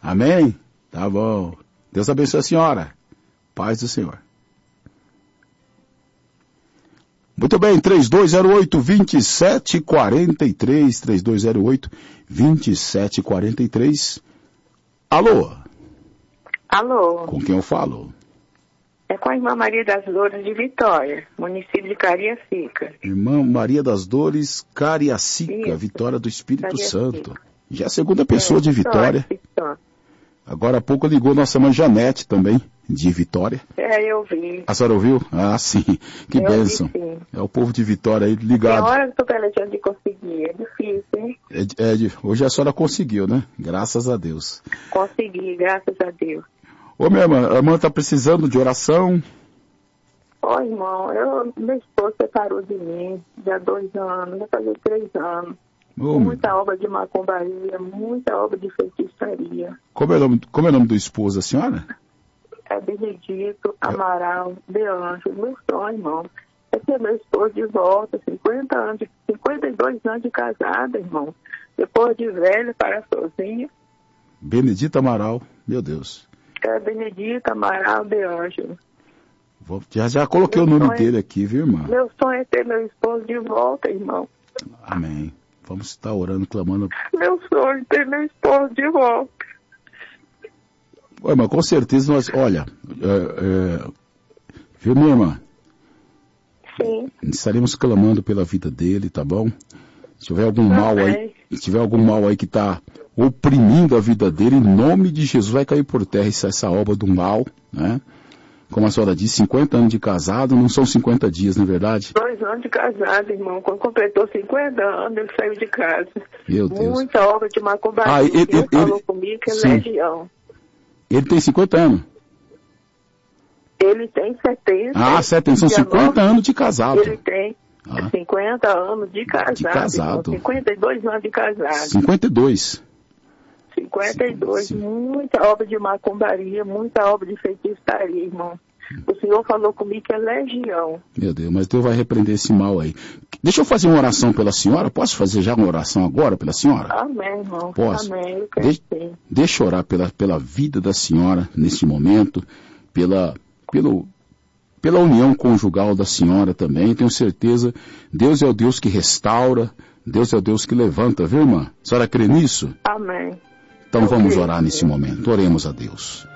Amém? Tá bom. Deus abençoe a senhora. Paz do Senhor. Muito bem, 3208-2743, 3208-2743. Alô? Alô? Com quem eu falo? É com a irmã Maria das Dores de Vitória, município de Cariacica. Irmã Maria das Dores, Cariacica, Isso. Vitória do Espírito Cariacica. Santo. Já é a segunda pessoa de Vitória. Vitória. Agora há pouco ligou nossa mãe Janete também, de Vitória. Eu vi. A senhora ouviu? Ah, sim. Que bênção. Vi, sim. É o povo de Vitória aí Tem ligado. hora que eu tô pelejando de conseguir, é difícil, hein? Hoje a senhora conseguiu, né? Graças a Deus. Consegui, graças a Deus. Ô, minha irmã, a irmã está precisando de oração? Ô, irmão, meu esposo separou de mim já há 2 anos, vai fazer 3 anos. Muita obra de macumbaria, muita obra de feitiçaria. Como é o nome do esposo da senhora? É Benedito Amaral de Anjo. Meu sonho, irmão, é ter meu esposo de volta, 52 anos de casada, irmão. Depois de velho, para sozinho. Benedito Amaral, meu Deus. É Benedito Amaral de Anjo. Já coloquei o nome dele aqui, viu, irmã? Meu sonho é ter meu esposo de volta, irmão. Amém. Vamos estar orando, clamando. Meu sonho é ter meu esposo de volta. Oi, mas com certeza nós, olha, viu, minha irmã? Sim. Estaremos clamando pela vida dele, tá bom? Se tiver algum mal aí, que está oprimindo a vida dele, em nome de Jesus vai cair por terra essa obra do mal, né? Como a senhora disse, 50 anos de casado, não são 50 dias, não é verdade? 2 anos de casado, irmão. Quando completou 50 anos, ele saiu de casa. Meu Deus. Muita obra de macumbaria. Ele falou comigo que é legião. Ele tem 50 anos? Ele tem 70. Ah, 70. São 50 anos de casado. Ele tem 50 anos de casado. De casado. 52 anos de casado. 52. 52. Muita obra de macumbaria, muita obra de feitiçaria, irmão. O Senhor falou comigo que é legião. Meu Deus, mas Deus vai repreender esse mal aí. Deixa eu fazer uma oração pela senhora? Posso fazer já uma oração agora pela senhora? Amém, irmão. Posso? Amém. Eu quero sim. Deixa eu orar pela vida da senhora nesse momento, pela união conjugal da senhora também. Tenho certeza, Deus é o Deus que restaura, Deus é o Deus que levanta, viu, irmã? A senhora crê nisso? Amém. Então vamos orar nesse momento. Oremos a Deus.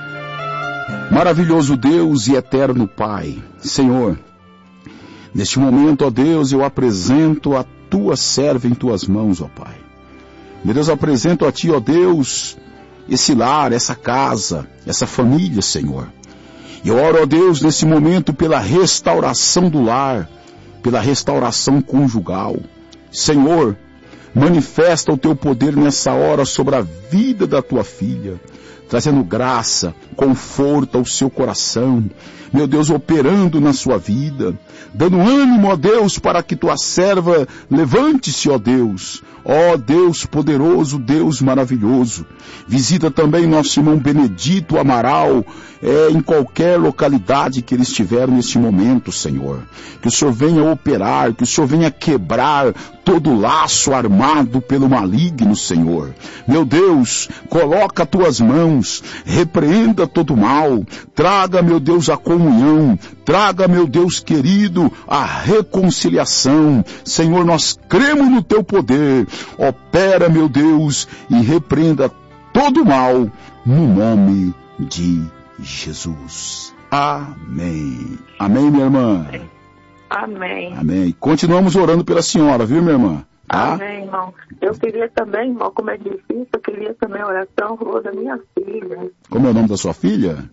Maravilhoso Deus e eterno Pai, Senhor, neste momento, ó Deus, eu apresento a tua serva em tuas mãos, ó Pai. Meu Deus, eu apresento a ti, ó Deus, esse lar, essa casa, essa família, Senhor. E eu oro, ó Deus, nesse momento pela restauração do lar, pela restauração conjugal. Senhor, manifesta o teu poder nessa hora sobre a vida da tua filha, trazendo graça, conforto ao seu coração, meu Deus, operando na sua vida, dando ânimo, ó Deus, para que tua serva levante-se, ó Deus poderoso, Deus maravilhoso. Visita também nosso irmão Benedito Amaral, em qualquer localidade que ele estiver neste momento, Senhor. Que o Senhor venha operar, que o Senhor venha quebrar todo laço armado pelo maligno, Senhor. Meu Deus, coloca as tuas mãos, repreenda todo mal, traga, meu Deus, a comunhão, traga, meu Deus querido, a reconciliação. Senhor, nós cremos no teu poder, opera, meu Deus, e repreenda todo mal, no nome de Jesus. Amém. Amém, minha irmã? Amém. Amém. Continuamos orando pela senhora, viu, minha irmã? Tá? Amém, irmão. Eu queria também, irmão, como é difícil, eu queria também oração por da minha filha. Como é o nome da sua filha?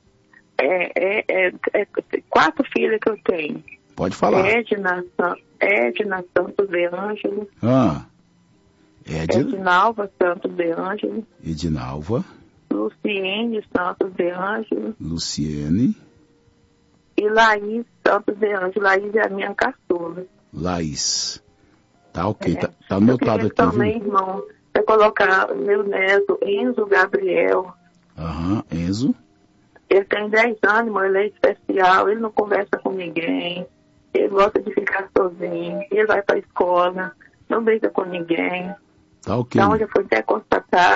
4 filhas que eu tenho. Pode falar. Edna Santos de Ângelo. Edinalva Santos de Ângelo. Edinalva. Luciene Santos de Ângelo. Luciene. E Laís Santos de Ângelo. Laís é a minha caçula. Laís. Tá ok, tá anotado aqui, também, viu? Irmão, é colocar meu neto, Enzo Gabriel. Enzo. Ele tem 10 anos, irmão, ele é especial, ele não conversa com ninguém, ele gosta de ficar sozinho, ele vai pra escola, não brinca com ninguém. Tá ok. Então já foi até constatado